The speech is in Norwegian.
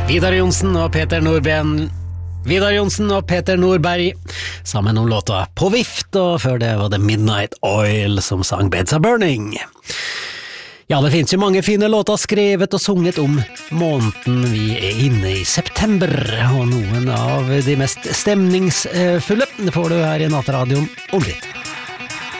Vidar Jonsen og Peter Nordberg sammen om låta På vift, og før det var det Midnight Oil som sang Beds Are Burning. Ja, det finnes jo mange fine låter skrevet og sunget om måneden vi inne i september, og noen av de mest stemningsfulle får du her i Nattradioen om litt.